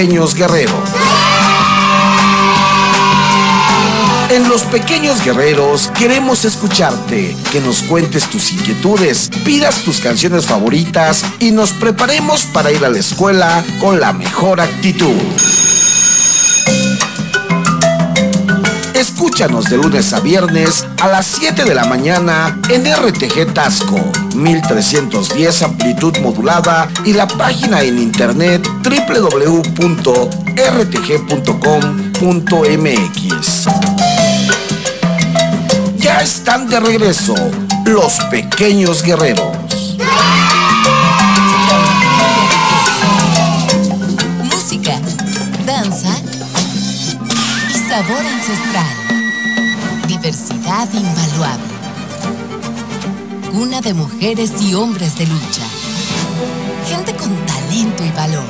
Pequeños Guerreros. En Los Pequeños Guerreros queremos escucharte, que nos cuentes tus inquietudes, pidas tus canciones favoritas y nos preparemos para ir a la escuela con la mejor actitud. Escúchanos de lunes a viernes a las 7 de la mañana en RTG Tasco, 1310 amplitud modulada y la página en internet www.rtg.com.mx. Ya están de regreso Los Pequeños Guerreros. Música, danza y sabor ancestral. Diversidad invaluable. Cuna de mujeres y hombres de lucha. Gente con talento y valor.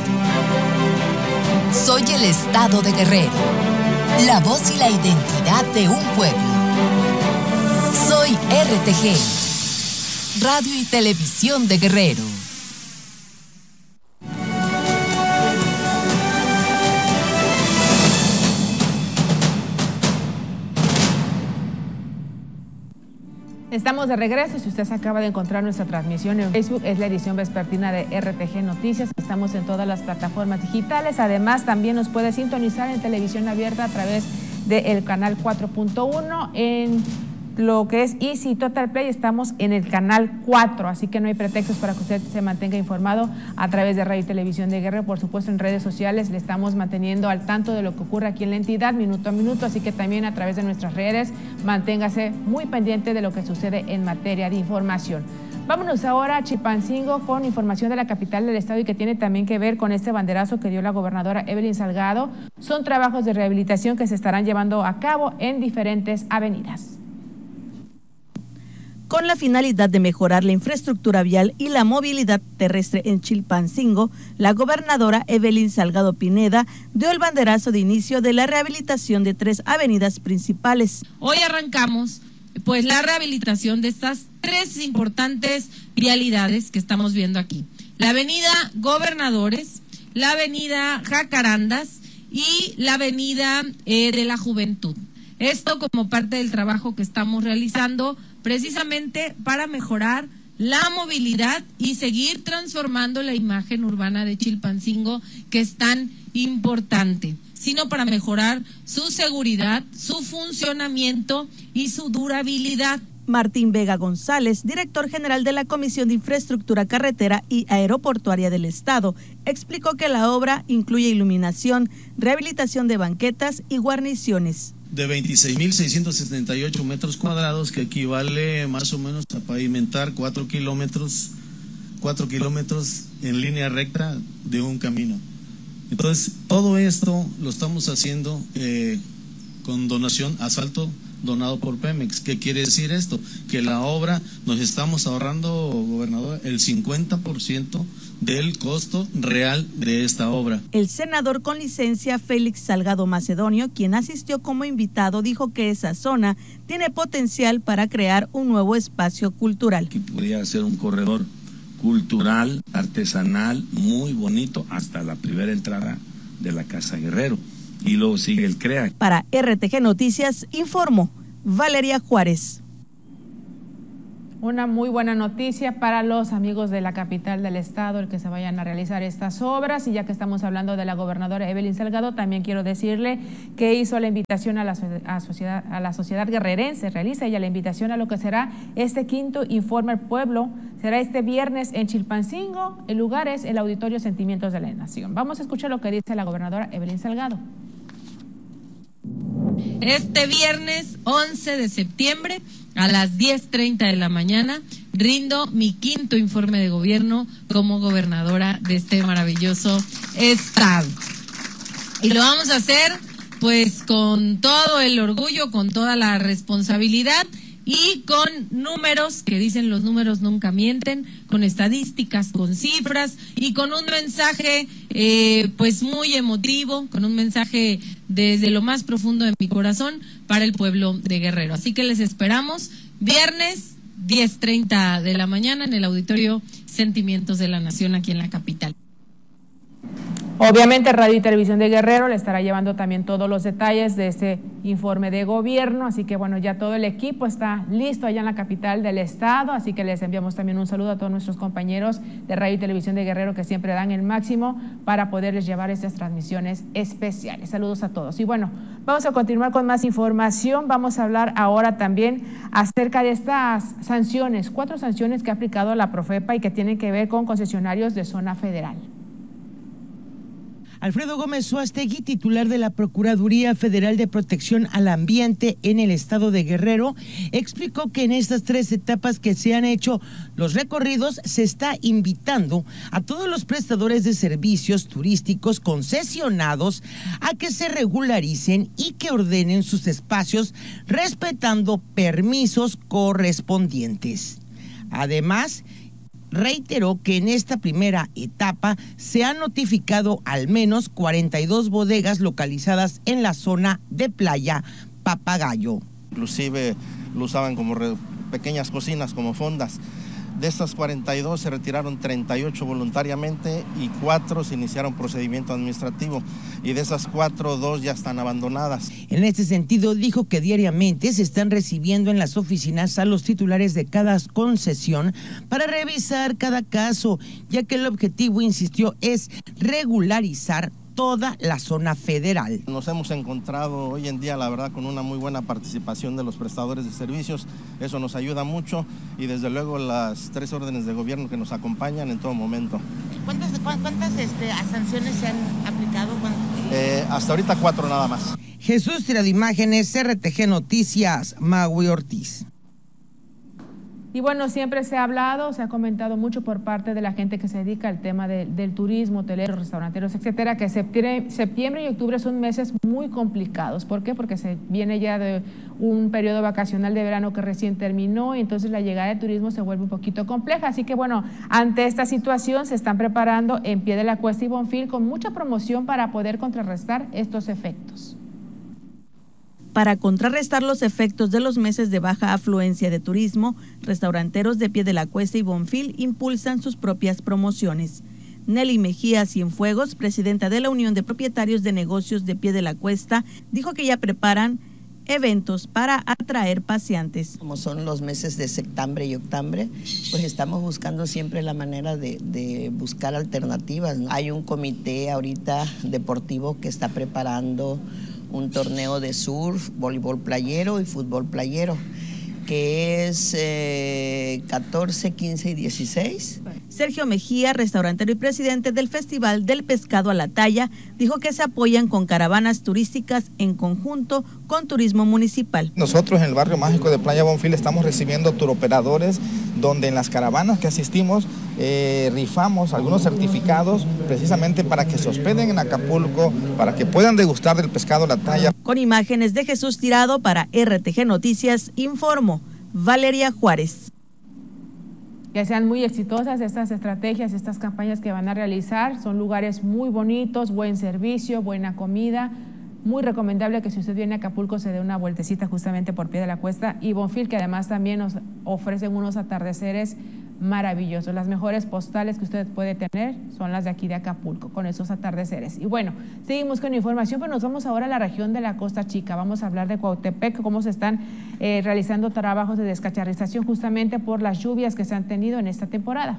Soy el Estado de Guerrero. La voz y la identidad de un pueblo. Soy RTG, Radio y Televisión de Guerrero. Estamos de regreso. Si usted se acaba de encontrar nuestra transmisión en Facebook, es la edición vespertina de RTG Noticias. Estamos en todas las plataformas digitales. Además, también nos puede sintonizar en televisión abierta a través del canal 4.1 en lo que es Easy Total Play. Estamos en el canal 4, así que no hay pretextos para que usted se mantenga informado a través de Radio y Televisión de Guerrero. Por supuesto, en redes sociales le estamos manteniendo al tanto de lo que ocurre aquí en la entidad minuto a minuto, así que también a través de nuestras redes manténgase muy pendiente de lo que sucede en materia de información. Vámonos ahora a Chilpancingo con información de la capital del estado y que tiene también que ver con este banderazo que dio la gobernadora Evelyn Salgado. Son trabajos de rehabilitación que se estarán llevando a cabo en diferentes avenidas. Con la finalidad de mejorar la infraestructura vial y la movilidad terrestre en Chilpancingo, la gobernadora Evelyn Salgado Pineda dio el banderazo de inicio de la rehabilitación de 3 avenidas principales. Hoy arrancamos pues la rehabilitación de estas 3 importantes vialidades que estamos viendo aquí. La avenida Gobernadores, la avenida Jacarandas y la avenida de la Juventud. Esto como parte del trabajo que estamos realizando precisamente para mejorar la movilidad y seguir transformando la imagen urbana de Chilpancingo, que es tan importante, sino para mejorar su seguridad, su funcionamiento y su durabilidad. Martín Vega González, director general de la Comisión de Infraestructura Carretera y Aeroportuaria del Estado, explicó que la obra incluye iluminación, rehabilitación de banquetas y guarniciones. De 26.678 metros cuadrados, que equivale más o menos a pavimentar 4 kilómetros en línea recta de un camino. Entonces, todo esto lo estamos haciendo con donación, asfalto donado por Pemex. ¿Qué quiere decir esto? Que la obra nos estamos ahorrando, gobernador, el 50% del costo real de esta obra. El senador con licencia Félix Salgado Macedonio, quien asistió como invitado, dijo que esa zona tiene potencial para crear un nuevo espacio cultural. Que podría ser un corredor cultural, artesanal, muy bonito, hasta la primera entrada de la Casa Guerrero. Y luego sigue el CREA. Para RTG Noticias, informó Valeria Juárez. Una muy buena noticia para los amigos de la capital del estado, el que se vayan a realizar estas obras. Y ya que estamos hablando de la gobernadora Evelyn Salgado, también quiero decirle que hizo la invitación a la sociedad guerrerense, realiza ella la invitación a lo que será este 5º Informe al Pueblo. Será este viernes en Chilpancingo, el lugar es el Auditorio Sentimientos de la Nación. Vamos a escuchar lo que dice la gobernadora Evelyn Salgado. Este viernes 11 de septiembre a las 10:30 de la mañana rindo mi 5º informe de gobierno como gobernadora de este maravilloso estado. Y lo vamos a hacer pues con todo el orgullo, con toda la responsabilidad y con números, que dicen los números nunca mienten, con estadísticas, con cifras y con un mensaje pues muy emotivo, con un mensaje desde lo más profundo de mi corazón para el pueblo de Guerrero. Así que les esperamos viernes 10:30 de la mañana en el Auditorio Sentimientos de la Nación aquí en la capital. Obviamente Radio y Televisión de Guerrero le estará llevando también todos los detalles de este informe de gobierno, así que bueno, ya todo el equipo está listo allá en la capital del estado, así que les enviamos también un saludo a todos nuestros compañeros de Radio y Televisión de Guerrero que siempre dan el máximo para poderles llevar estas transmisiones especiales. Saludos a todos. Y bueno, vamos a continuar con más información. Vamos a hablar ahora también acerca de estas sanciones, 4 sanciones que ha aplicado la Profepa y que tienen que ver con concesionarios de zona federal. Alfredo Gómez Suástegui, titular de la Procuraduría Federal de Protección al Ambiente en el estado de Guerrero, explicó que en estas 3 etapas que se han hecho los recorridos se está invitando a todos los prestadores de servicios turísticos concesionados a que se regularicen y que ordenen sus espacios respetando permisos correspondientes. Además, reiteró que en esta primera etapa se han notificado al menos 42 bodegas localizadas en la zona de Playa Papagayo. Inclusive lo usaban como pequeñas cocinas, como fondas. De estas 42 se retiraron 38 voluntariamente y 4 se iniciaron procedimiento administrativo. Y de esas 4, 2 ya están abandonadas. En este sentido, dijo que diariamente se están recibiendo en las oficinas a los titulares de cada concesión para revisar cada caso, ya que el objetivo, insistió, es regularizar toda la zona federal. Nos hemos encontrado hoy en día, la verdad, con una muy buena participación de los prestadores de servicios. Eso nos ayuda mucho y desde luego las 3 órdenes de gobierno que nos acompañan en todo momento. ¿Cuántas sanciones se han aplicado? Hasta ahorita 4 nada más. Jesús Tirado Imágenes, RTG Noticias, Magui Ortiz. Y bueno, siempre se ha hablado, se ha comentado mucho por parte de la gente que se dedica al tema del turismo, hoteleros, restauranteros, etcétera, que septiembre y octubre son meses muy complicados. ¿Por qué? Porque se viene ya de un periodo vacacional de verano que recién terminó y entonces la llegada de turismo se vuelve un poquito compleja. Así que bueno, ante esta situación se están preparando en Pie de la Cuesta y Bonfil con mucha promoción para poder contrarrestar estos efectos. Para contrarrestar los efectos de los meses de baja afluencia de turismo, restauranteros de Pie de la Cuesta y Bonfil impulsan sus propias promociones. Nelly Mejía Cienfuegos, presidenta de la Unión de Propietarios de Negocios de Pie de la Cuesta, dijo que ya preparan eventos para atraer paseantes. Como son los meses de septiembre y octubre, pues estamos buscando siempre la manera de buscar alternativas. Hay un comité ahorita deportivo que está preparando un torneo de surf, voleibol playero y fútbol playero, que es 14, 15 y 16. Sergio Mejía, restaurantero y presidente del Festival del Pescado a la Talla, dijo que se apoyan con caravanas turísticas en conjunto con turismo municipal. Nosotros en el barrio mágico de Playa Bonfil estamos recibiendo turoperadores donde en las caravanas que asistimos rifamos algunos certificados precisamente para que se hospeden en Acapulco, para que puedan degustar del pescado a la talla. Con imágenes de Jesús Tirado para RTG Noticias, informó Valeria Juárez. Que sean muy exitosas estas estrategias, estas campañas que van a realizar. Son lugares muy bonitos, buen servicio, buena comida. Muy recomendable que si usted viene a Acapulco se dé una vueltecita justamente por Pie de la Cuesta y Bonfil, que además también nos ofrecen unos atardeceres maravillosos. Las mejores postales que usted puede tener son las de aquí de Acapulco, con esos atardeceres. Y bueno, seguimos con información, pero nos vamos ahora a la región de la Costa Chica. Vamos a hablar de Cuautepec, cómo se están realizando trabajos de descacharrización justamente por las lluvias que se han tenido en esta temporada.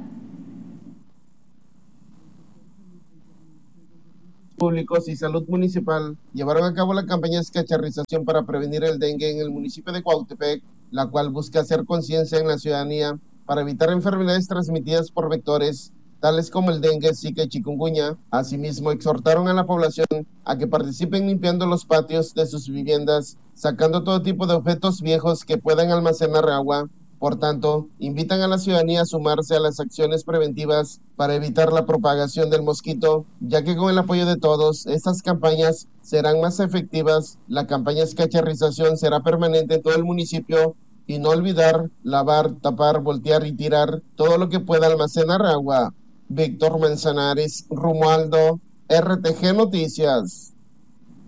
Públicos y Salud Municipal llevaron a cabo la campaña de descacharrización para prevenir el dengue en el municipio de Cuautepec, la cual busca hacer conciencia en la ciudadanía para evitar enfermedades transmitidas por vectores tales como el dengue, zika y chikungunya. Asimismo, exhortaron a la población a que participen limpiando los patios de sus viviendas, sacando todo tipo de objetos viejos que puedan almacenar agua. Por tanto, invitan a la ciudadanía a sumarse a las acciones preventivas para evitar la propagación del mosquito, ya que con el apoyo de todos, estas campañas serán más efectivas. La campaña de descacharrización será permanente en todo el municipio y no olvidar lavar, tapar, voltear y tirar todo lo que pueda almacenar agua. Víctor Manzanares, Romualdo, RTG Noticias.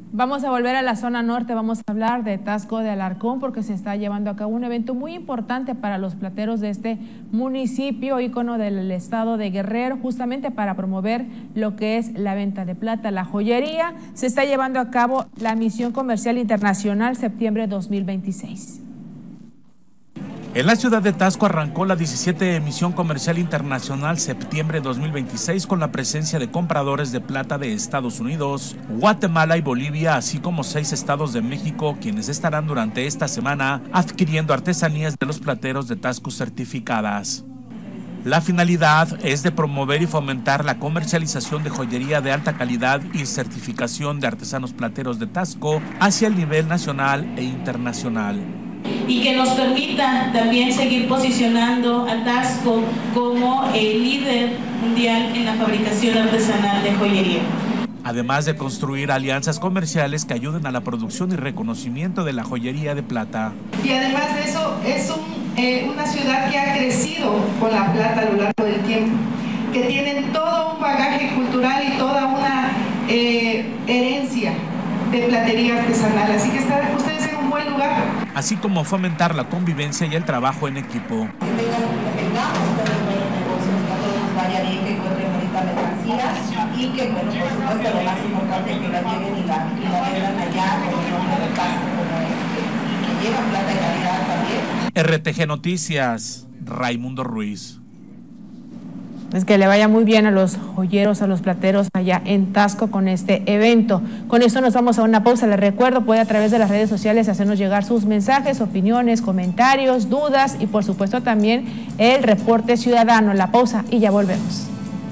Vamos a volver a la zona norte, vamos a hablar de Taxco de Alarcón porque se está llevando a cabo un evento muy importante para los plateros de este municipio, ícono del estado de Guerrero, justamente para promover lo que es la venta de plata, la joyería. Se está llevando a cabo la Misión Comercial Internacional septiembre 2026. En la ciudad de Taxco arrancó la 17 Misión Comercial Internacional septiembre 2026 con la presencia de compradores de plata de Estados Unidos, Guatemala y Bolivia, así como 6 estados de México, quienes estarán durante esta semana adquiriendo artesanías de los plateros de Taxco certificadas. La finalidad es de promover y fomentar la comercialización de joyería de alta calidad y certificación de artesanos plateros de Taxco hacia el nivel nacional e internacional. Y que nos permita también seguir posicionando a Taxco como el líder mundial en la fabricación artesanal de joyería. Además de construir alianzas comerciales que ayuden a la producción y reconocimiento de la joyería de plata. Y además de eso, es una ciudad que ha crecido con la plata a lo largo del tiempo, que tienen todo un bagaje cultural y toda una herencia de platería artesanal. Así que están ustedes en un buen lugar. Así como fomentar la convivencia y el trabajo en equipo. Y que, bueno, por supuesto, lo más importante es que la lleven y la vendan allá con el nombre de Taxco como este, y que llevan plata de calidad también. RTG Noticias, Raimundo Ruiz. Es que le vaya muy bien a los joyeros, a los plateros allá en Taxco con este evento. Con esto nos vamos a una pausa. Les recuerdo, puede a través de las redes sociales hacernos llegar sus mensajes, opiniones, comentarios, dudas y por supuesto también el reporte ciudadano. La pausa y ya volvemos.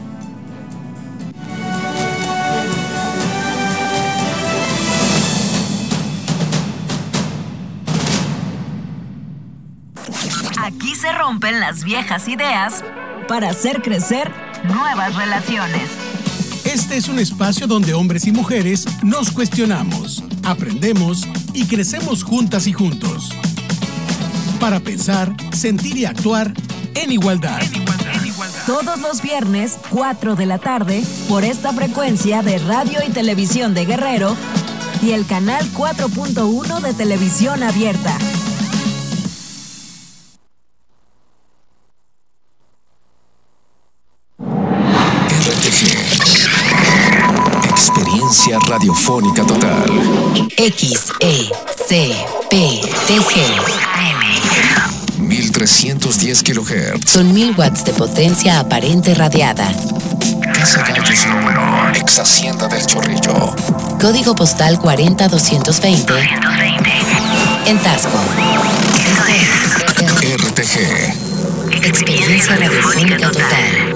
Aquí se rompen las viejas ideas para hacer crecer nuevas relaciones. Este es un espacio donde hombres y mujeres nos cuestionamos, aprendemos y crecemos juntas y juntos. Para pensar, sentir y actuar en igualdad. Todos los viernes, 4 de la tarde, por esta frecuencia de Radio y Televisión de Guerrero y el canal 4.1 de Televisión Abierta. Experiencia radiofónica total. XECPTG. 1310 kHz. Son 1000 watts de potencia aparente radiada. Casa Gallos número 1. Ex Hacienda del Chorrillo. Código postal 40220. En Taxco. RTG. Experiencia radiofónica total.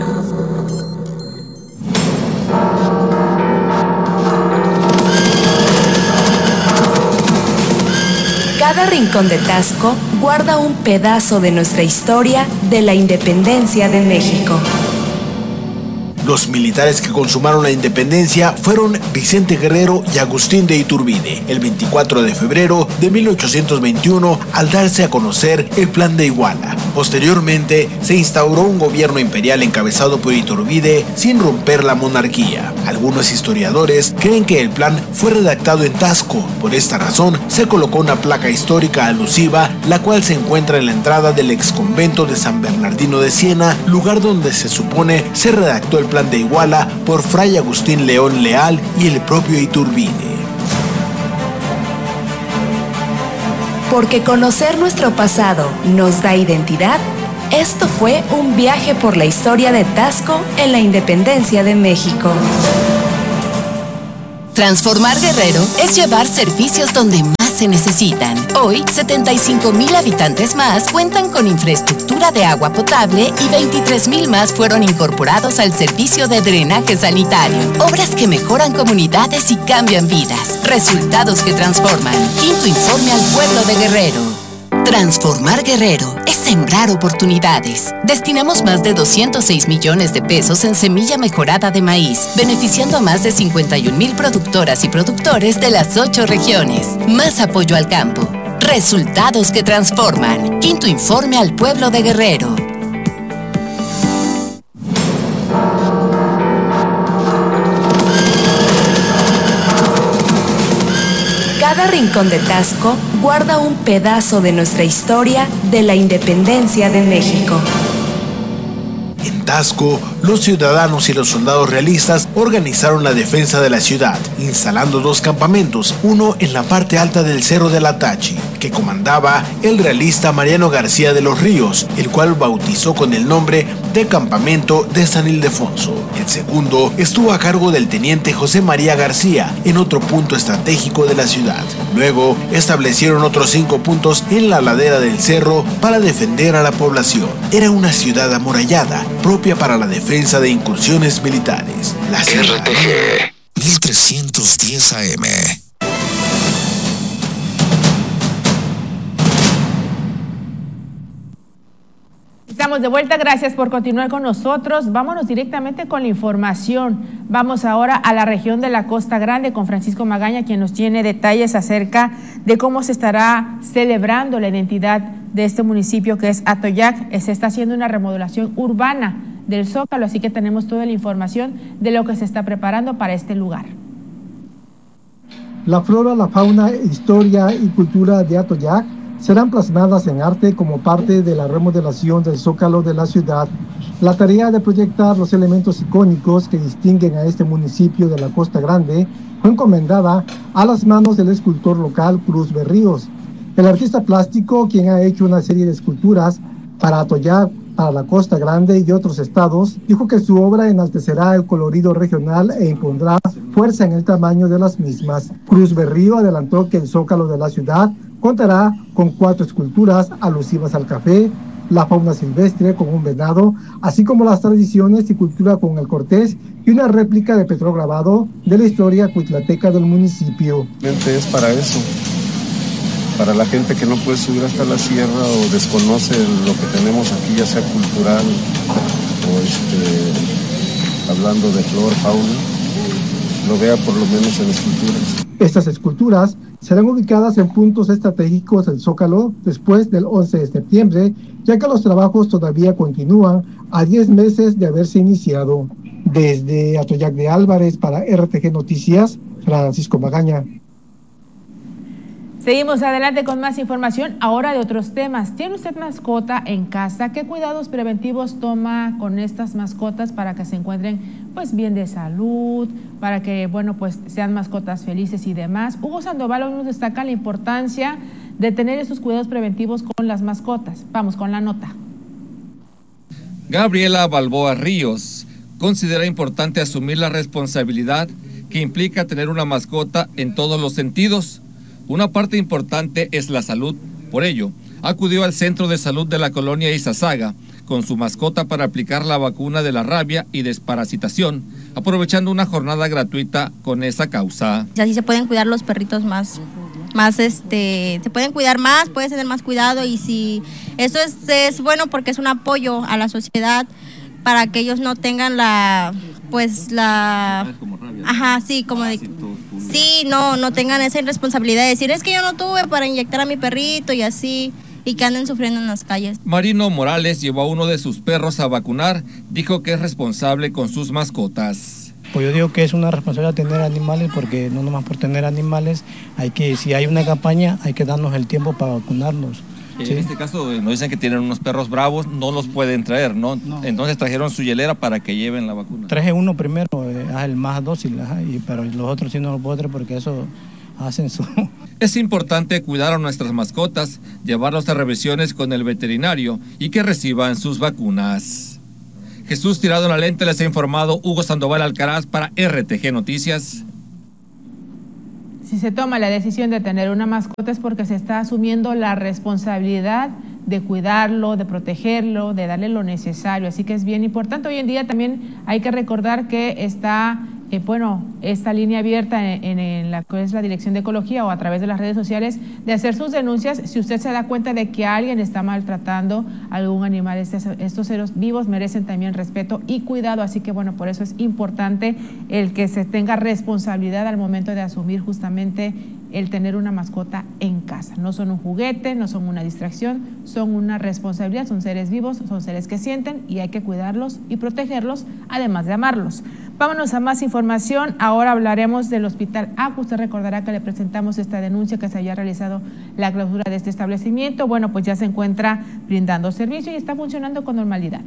Cada rincón de Taxco guarda un pedazo de nuestra historia de la independencia de México. Los militares que consumaron la independencia fueron Vicente Guerrero y Agustín de Iturbide, el 24 de febrero de 1821, al darse a conocer el Plan de Iguala. Posteriormente, se instauró un gobierno imperial encabezado por Iturbide sin romper la monarquía. Algunos historiadores creen que el plan fue redactado en Taxco. Por esta razón, se colocó una placa histórica alusiva, la cual se encuentra en la entrada del exconvento de San Bernardino de Siena, lugar donde se supone se redactó el Plan de Iguala por Fray Agustín León Leal y el propio Iturbide. Porque conocer nuestro pasado nos da identidad, esto fue un viaje por la historia de Taxco en la independencia de México. Transformar Guerrero es llevar servicios donde más se necesitan. Hoy, 75,000 habitantes más cuentan con infraestructura de agua potable y 23,000 más fueron incorporados al servicio de drenaje sanitario. Obras que mejoran comunidades y cambian vidas. Resultados que transforman. Quinto informe al pueblo de Guerrero. Transformar Guerrero es sembrar oportunidades. Destinamos más de 206 millones de pesos en semilla mejorada de maíz, beneficiando a más de 51,000 productoras y productores de las 8 regiones. Más apoyo al campo. Resultados que transforman. Quinto informe al pueblo de Guerrero. Cada rincón de Taxco guarda un pedazo de nuestra historia de la independencia de México. En Taxco, los ciudadanos y los soldados realistas organizaron la defensa de la ciudad, instalando 2 campamentos, uno en la parte alta del Cerro de la Tachi, que comandaba el realista Mariano García de los Ríos, el cual bautizó con el nombre de Campamento de San Ildefonso. El segundo estuvo a cargo del teniente José María García, en otro punto estratégico de la ciudad. Luego, establecieron otros 5 puntos en la ladera del cerro para defender a la población. Era una ciudad amurallada, propia para la defensa de incursiones militares. La RTG 1310 AM. Estamos de vuelta, gracias por continuar con nosotros. Vámonos directamente con la información. Vamos ahora a la región de la Costa Grande con Francisco Magaña, quien nos tiene detalles acerca de cómo se estará celebrando la identidad de este municipio que es Atoyac. Se está haciendo una remodelación urbana del Zócalo, así que tenemos toda la información de lo que se está preparando para este lugar. La flora, la fauna, historia y cultura de Atoyac serán plasmadas en arte como parte de la remodelación del Zócalo de la ciudad. La tarea de proyectar los elementos icónicos que distinguen a este municipio de la Costa Grande fue encomendada a las manos del escultor local Cruz Berríos. El artista plástico, quien ha hecho una serie de esculturas para Atoyac, para la Costa Grande y otros estados, dijo que su obra enaltecerá el colorido regional e impondrá fuerza en el tamaño de las mismas. Cruz Berrío adelantó que el Zócalo de la ciudad contará con 4 esculturas alusivas al café, la fauna silvestre con un venado, así como las tradiciones y cultura con el cortés y una réplica de petrograbado de la historia cuitlateca del municipio. Es para eso, para la gente que no puede subir hasta la sierra o desconoce lo que tenemos aquí, ya sea cultural o hablando de flora, fauna, lo vea por lo menos en esculturas. Estas esculturas serán ubicadas en puntos estratégicos del Zócalo después del 11 de septiembre, ya que los trabajos todavía continúan a 10 meses de haberse iniciado. Desde Atoyac de Álvarez para RTG Noticias, Francisco Magaña. Seguimos adelante con más información, ahora de otros temas. ¿Tiene usted mascota en casa? ¿Qué cuidados preventivos toma con estas mascotas para que se encuentren pues bien de salud, para que pues sean mascotas felices y demás? Hugo Sandoval hoy nos destaca la importancia de tener esos cuidados preventivos con las mascotas. Vamos con la nota. Gabriela Balboa Ríos considera importante asumir la responsabilidad que implica tener una mascota en todos los sentidos. Una parte importante es la salud. Por ello, acudió al centro de salud de la colonia Izazaga con su mascota para aplicar la vacuna de la rabia y desparasitación, aprovechando una jornada gratuita con esa causa. Así se pueden cuidar los perritos más se pueden cuidar más, puedes tener más cuidado, y si eso es bueno porque es un apoyo a la sociedad para que ellos no tengan no tengan esa irresponsabilidad de decir es que yo no tuve para inyectar a mi perrito y así, y que anden sufriendo en las calles. Marino Morales llevó a uno de sus perros a vacunar, dijo que es responsable con sus mascotas. Pues yo digo que es una responsabilidad tener animales, porque no nomás por tener animales, si hay una campaña hay que darnos el tiempo para vacunarlos. En este caso nos dicen que tienen unos perros bravos, no los pueden traer, ¿no? Entonces trajeron su hielera para que lleven la vacuna. Traje uno primero, el más dócil, pero los otros sí no los puedo traer porque eso hacen su... Es importante cuidar a nuestras mascotas, llevarlos a revisiones con el veterinario y que reciban sus vacunas. Jesús Tirado en la Lente les ha informado Hugo Sandoval Alcaraz para RTG Noticias. Si se toma la decisión de tener una mascota es porque se está asumiendo la responsabilidad de cuidarlo, de protegerlo, de darle lo necesario. Así que es bien importante. Hoy en día también hay que recordar que está esta línea abierta en la que es la Dirección de Ecología o a través de las redes sociales de hacer sus denuncias si usted se da cuenta de que alguien está maltratando a algún animal. Estos seres vivos merecen también respeto y cuidado, así que por eso es importante el que se tenga responsabilidad al momento de asumir justamente el tener una mascota en casa. No son un juguete, no son una distracción, son una responsabilidad, son seres vivos, son seres que sienten y hay que cuidarlos y protegerlos, además de amarlos. Vámonos a más información. Ahora hablaremos del Hospital Aqua. Usted recordará que le presentamos esta denuncia que se había realizado la clausura de este establecimiento. Bueno, pues ya se encuentra brindando servicio y está funcionando con normalidad.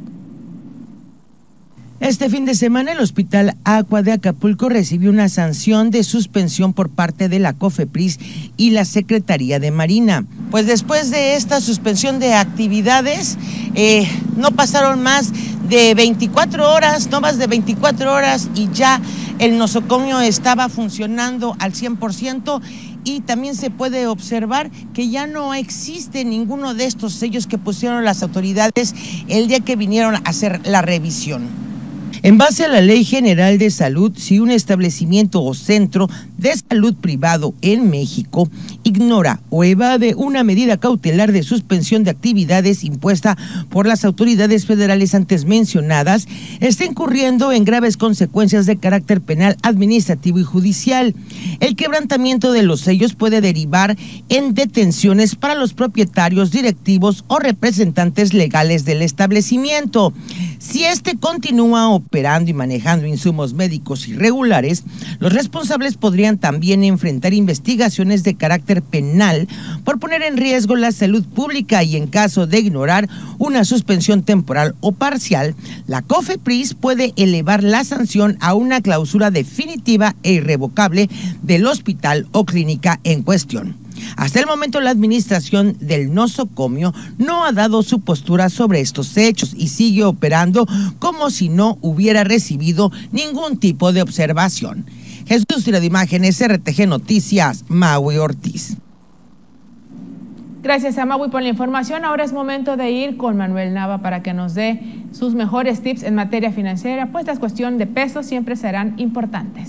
Este fin de semana el Hospital Aqua de Acapulco recibió una sanción de suspensión por parte de la COFEPRIS y la Secretaría de Marina. Pues después de esta suspensión de actividades, no pasaron más de 24 horas, no más de 24 horas y ya el nosocomio estaba funcionando al 100%. Y también se puede observar que ya no existe ninguno de estos sellos que pusieron las autoridades el día que vinieron a hacer la revisión. En base a la Ley General de Salud, si un establecimiento o centro de salud privado en México ignora o evade una medida cautelar de suspensión de actividades impuesta por las autoridades federales antes mencionadas, está incurriendo en graves consecuencias de carácter penal, administrativo y judicial. El quebrantamiento de los sellos puede derivar en detenciones para los propietarios, directivos o representantes legales del establecimiento. Si este continúa operando y manejando insumos médicos irregulares, los responsables podrían también enfrentar investigaciones de carácter penal por poner en riesgo la salud pública y en caso de ignorar una suspensión temporal o parcial, la COFEPRIS puede elevar la sanción a una clausura definitiva e irrevocable del hospital o clínica en cuestión. Hasta el momento la administración del nosocomio no ha dado su postura sobre estos hechos y sigue operando como si no hubiera recibido ningún tipo de observación. Jesús Tira de Imágenes, RTG Noticias, Maui Ortiz. Gracias a Maui por la información. Ahora es momento de ir con Manuel Nava para que nos dé sus mejores tips en materia financiera, pues las cuestiones de pesos siempre serán importantes.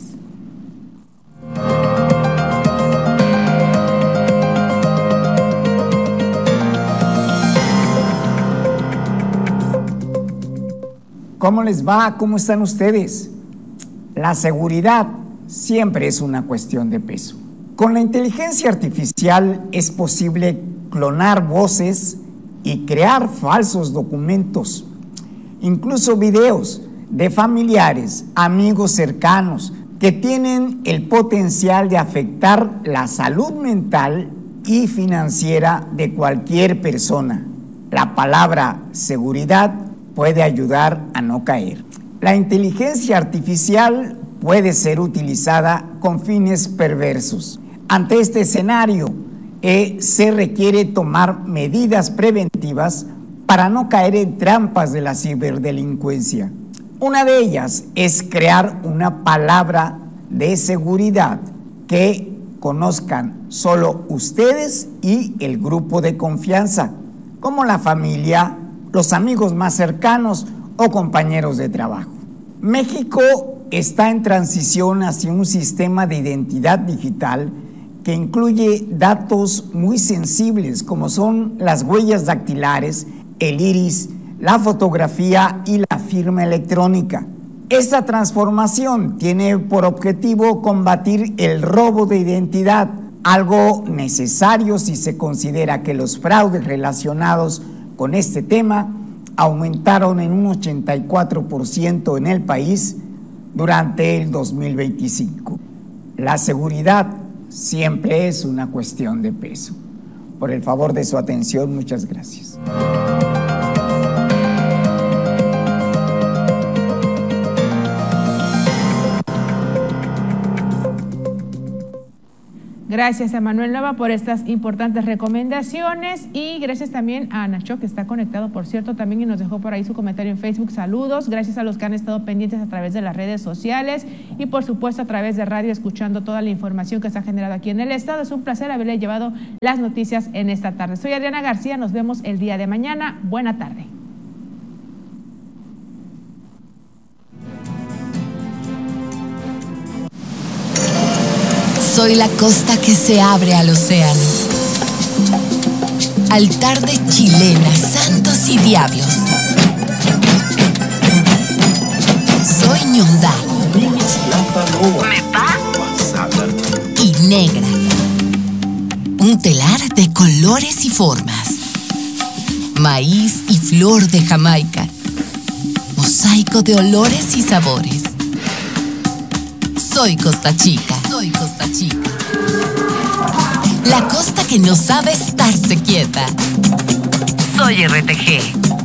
¿Cómo les va? ¿Cómo están ustedes? La seguridad siempre es una cuestión de peso. Con la inteligencia artificial es posible clonar voces y crear falsos documentos, incluso videos de familiares, amigos cercanos que tienen el potencial de afectar la salud mental y financiera de cualquier persona. La palabra seguridad puede ayudar a no caer. La inteligencia artificial puede ser utilizada con fines perversos. Ante este escenario, se requiere tomar medidas preventivas para no caer en trampas de la ciberdelincuencia. Una de ellas es crear una palabra de seguridad que conozcan solo ustedes y el grupo de confianza, como la familia, los amigos más cercanos o compañeros de trabajo. México está en transición hacia un sistema de identidad digital que incluye datos muy sensibles como son las huellas dactilares, el iris, la fotografía y la firma electrónica. Esta transformación tiene por objetivo combatir el robo de identidad, algo necesario si se considera que los fraudes relacionados con este tema aumentaron en un 84% en el país durante el 2025. La seguridad siempre es una cuestión de peso. Por el favor de su atención, muchas gracias. Gracias a Manuel Nava por estas importantes recomendaciones y gracias también a Nacho, que está conectado, por cierto, también y nos dejó por ahí su comentario en Facebook. Saludos, gracias a los que han estado pendientes a través de las redes sociales y por supuesto a través de radio, escuchando toda la información que se ha generado aquí en el estado. Es un placer haberle llevado las noticias en esta tarde. Soy Adriana García, nos vemos el día de mañana. Buena tarde. Soy la costa que se abre al océano. Altar de chilena, santos y diablos. Soy ñondá. Y negra. telar de colores y formas. Maíz y flor de Jamaica. Mosaico de olores y sabores. Soy Costa Chica. Soy Costa Chica. La costa que no sabe estarse quieta. Soy RTG.